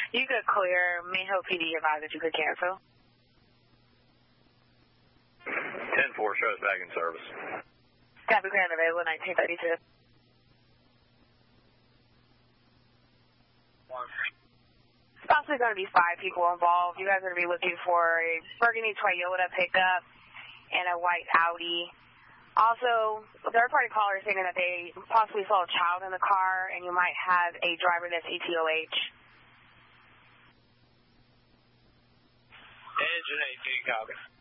You could clear. Mayhill PD advised that you could cancel. 10-4 shows back in service. Copy, clear and available, 1932. It's possibly going to be 5 people involved. You guys are going to be looking for a burgundy Toyota pickup and a white Audi. Also, third-party callers saying that they possibly saw a child in the car, and you might have a driver that's ETOH. Engine 18, copy.